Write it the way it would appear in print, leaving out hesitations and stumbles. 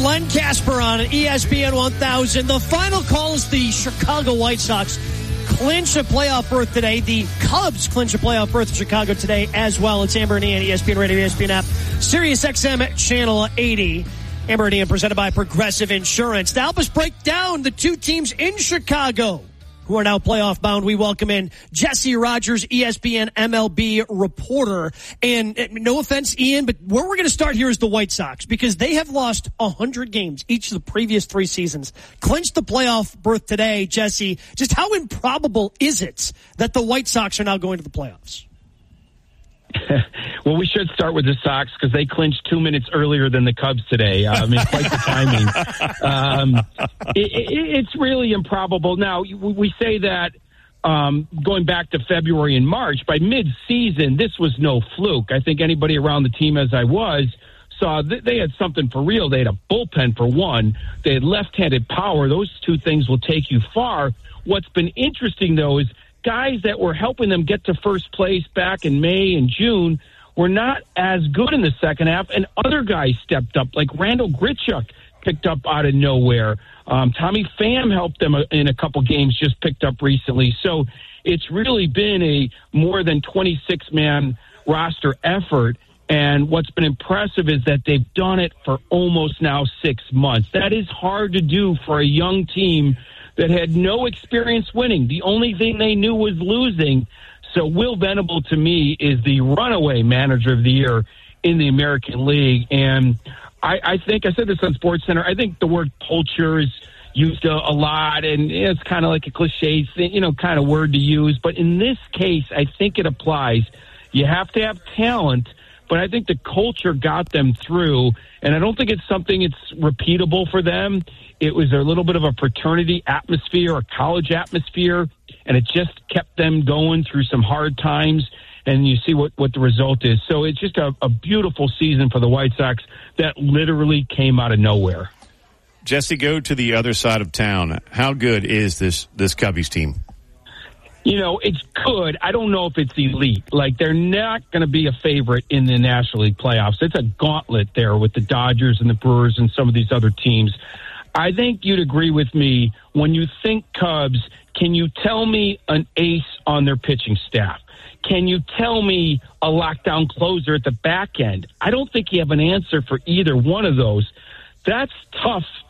Len Casper on ESPN 1000. The final call is the Chicago White Sox clinch a playoff berth today. The Cubs clinch a playoff berth in Chicago today as well. It's Amber and Ian, ESPN Radio, ESPN app, Sirius XM Channel 80. Amber and Ian presented by Progressive Insurance. To help us break down the two teams in Chicago who are now playoff bound, we welcome in Jesse Rogers, ESPN MLB reporter. And no offense, Ian, but where we're going to start here is the White Sox, because they have lost 100 games each of the previous 3 seasons. Clinched the playoff berth today, Jesse. Just how improbable is it that the White Sox are now going to the playoffs? Well, we should start with the Sox because they clinched 2 minutes earlier than the Cubs today. I mean, quite the timing. It's really improbable. Now, we say that going back to February and March, by mid-season, this was no fluke. I think anybody around the team, as I was, saw they had something for real. They had a bullpen for one. They had left-handed power. Those two things will take you far. What's been interesting, though, is guys that were helping them get to first place back in May and June were not as good in the second half, and other guys stepped up, like Randall Grichuk picked up out of nowhere. Tommy Pham helped them in a couple games, just picked up recently. So it's really been a more than 26-man roster effort, and what's been impressive is that they've done it for almost now 6 months. That is hard to do for a young team that had no experience winning. The only thing they knew was losing. So Will Venable, to me, is the runaway manager of the year in the American League. And I think, I said this on SportsCenter, I think the word culture is used a lot, and it's kind of like a cliche thing, kind of word to use. But in this case, I think it applies. You have to have talent, but I think the culture got them through. And I don't think it's something it's repeatable for them. It was a little bit of a fraternity atmosphere, a college atmosphere, and it just kept them going through some hard times, and you see what the result is. So it's just a beautiful season for the White Sox that literally came out of nowhere. Jesse, go to the other side of town. How good is this Cubbies team? It's good. I don't know if it's elite. Like, they're not going to be a favorite in the National League playoffs. It's a gauntlet there with the Dodgers and the Brewers and some of these other teams. I think you'd agree with me when you think Cubs. Can you tell me an ace on their pitching staff? Can you tell me a lockdown closer at the back end? I don't think you have an answer for either one of those. That's tough